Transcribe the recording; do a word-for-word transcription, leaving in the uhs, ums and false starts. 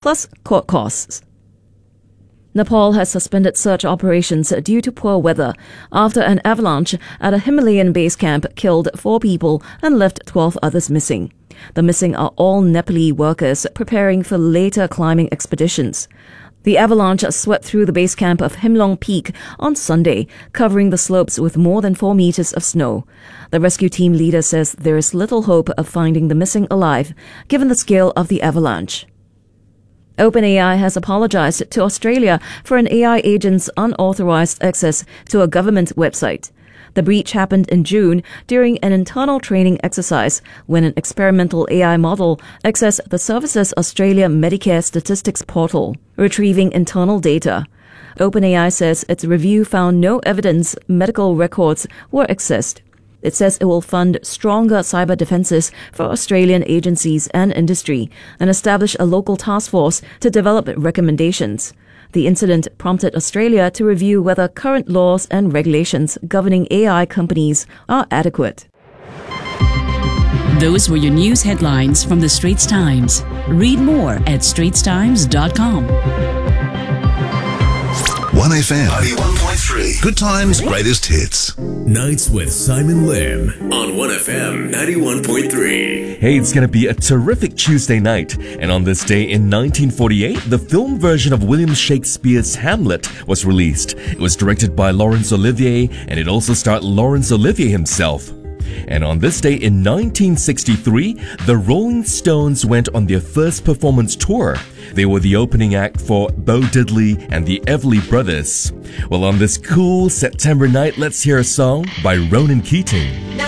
plus court costs. Nepal has suspended search operations due to poor weather after an avalanche at a Himalayan base camp killed four people and left twelve others missing. The missing are all Nepali workers preparing for later climbing expeditions. The avalanche swept through the base camp of Himlong Peak on Sunday, covering the slopes with more than four meters of snow. The rescue team leader says there is little hope of finding the missing alive, given the scale of the avalanche. OpenAI has apologized to Australia for an A I agent's unauthorized access to a government website. The breach happened in June during an internal training exercise when an experimental A I model accessed the Services Australia Medicare Statistics portal, retrieving internal data. OpenAI says its review found no evidence medical records were accessed. It says it will fund stronger cyber defenses for Australian agencies and industry and establish a local task force to develop recommendations. The incident prompted Australia to review whether current laws and regulations governing A I companies are adequate. Those were your news headlines from the Straits Times. Read more at straits times dot com. one F M ninety-one point three. Good times, greatest hits. Nights with Simon Lim on one F M ninety-one point three. Hey, it's gonna be a terrific Tuesday night. And on this day in nineteen forty-eight, the film version of William Shakespeare's Hamlet was released. It was directed by Laurence Olivier, and it also starred Laurence Olivier himself. And on this day in nineteen sixty-three, the Rolling Stones went on their first performance tour. They were the opening act for Bo Diddley and the Everly Brothers. Well, on this cool September night, let's hear a song by Ronan Keating.